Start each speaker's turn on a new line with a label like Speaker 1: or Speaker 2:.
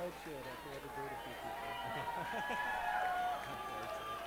Speaker 1: should. After what it did to a few people. Unfortunately.